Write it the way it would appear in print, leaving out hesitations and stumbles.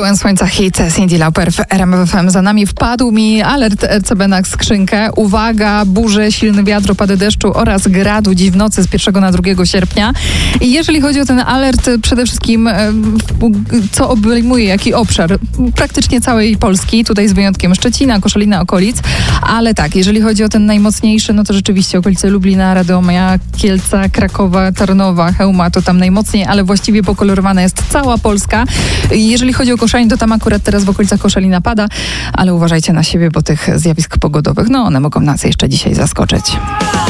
Pełen słońca hit Cyndi Lauper w RMF FM. Za nami wpadł mi alert RCB na skrzynkę. Uwaga, burze, silny wiatr, opady deszczu oraz gradu dziś w nocy z 1 na 2 sierpnia. I jeżeli chodzi o ten alert, przede wszystkim co obejmuje, jaki obszar? Praktycznie całej Polski, tutaj z wyjątkiem Szczecina, Koszalina, okolic. Ale tak, jeżeli chodzi o ten najmocniejszy, no to rzeczywiście okolice Lublina, Radomia, Kielca, Krakowa, Tarnowa, Chełma, to tam najmocniej, ale właściwie pokolorowana jest cała Polska. Jeżeli chodzi o Koszalin, to tam akurat teraz w okolicach Koszalina pada, ale uważajcie na siebie, bo tych zjawisk pogodowych, no one mogą nas jeszcze dzisiaj zaskoczyć.